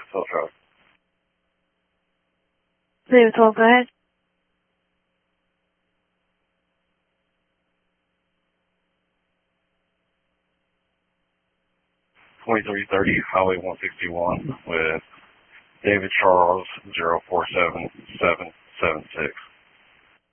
tow truck. David 12, go ahead. $2330 Highway 161 with David Charles 047776.